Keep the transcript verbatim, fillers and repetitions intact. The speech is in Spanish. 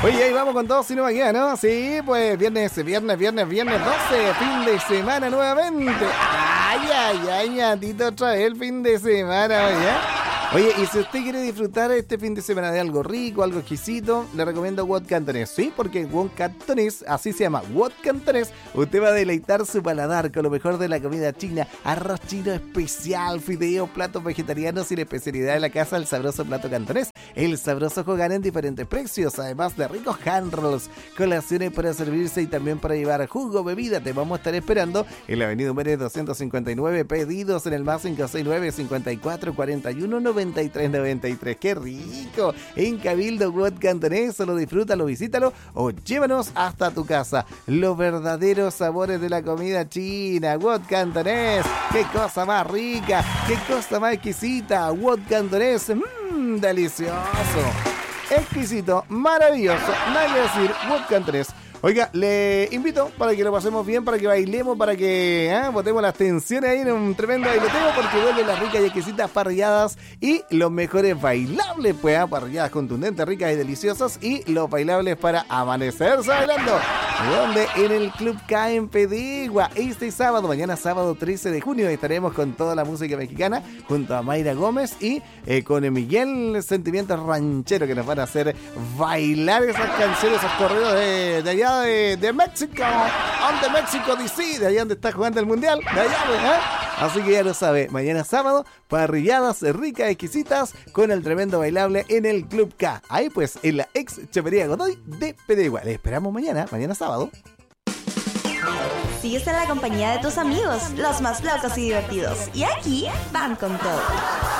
Oye, ahí vamos con todo sino mañana, ¿no? Sí, pues viernes, viernes, viernes, viernes doce, fin de semana nuevamente. Ay, ay, ay, ñatito, otra vez el fin de semana, oye. Oye, y si usted quiere disfrutar este fin de semana de algo rico, algo exquisito, le recomiendo Wok Cantonés. Sí, porque Wok Cantonés, así se llama, Wok Cantonés, usted va a deleitar su paladar con lo mejor de la comida china, arroz chino especial, fideos, platos vegetarianos y la especialidad de la casa, el sabroso plato cantonés, el sabroso Hogan en diferentes precios, además de ricos hand rolls, colaciones para servirse y también para llevar jugo, bebida. Te vamos a estar esperando en la avenida Humere doscientos cincuenta y nueve, pedidos en el más cinco seis nueve, cincuenta y cuatro, cuarenta y uno, noventa y tres noventa y tres. ¡Qué rico! En Cabildo Wok Cantonés, solo disfrútalo, visítalo o llévanos hasta tu casa. Los verdaderos sabores de la comida china. Wok Cantonés, ¡qué cosa más rica! ¡Qué cosa más exquisita! Wok Cantonés, mmm, delicioso, exquisito, maravilloso, nada que decir. Wok Cantonés. Oiga, le invito para que lo pasemos bien, para que bailemos, para que ¿eh? botemos las tensiones ahí en un tremendo bailoteo, porque vuelven las ricas y exquisitas parrilladas y los mejores bailables, pues, ¿eh? parrilladas contundentes, ricas y deliciosas, y los bailables para amanecerse bailando. ¿Dónde? En el Club K en Pedegua. Este sábado, mañana sábado trece de junio, estaremos con toda la música mexicana, junto a Mayra Gómez y eh, con Miguel Sentimientos Ranchero, que nos van a hacer bailar esas canciones, esos corridos de, de allá de, de México, donde México D C, de allá donde está jugando el mundial, de allá, ¿eh? Así que ya lo sabe, mañana sábado, parrilladas ricas, exquisitas, con el tremendo bailable en el Club K. Ahí pues, en la ex Chopería Godoy de Pedegua. Les esperamos mañana, mañana sábado. Sigues en la compañía de tus amigos, los más locos y divertidos. Y aquí van con todo.